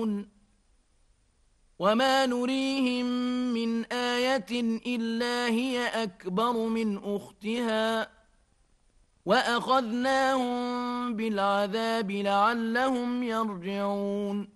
يعلمون وما نريهم من آية إلا هي أكبر من أختها وأخذناهم بالعذاب لعلهم يرجعون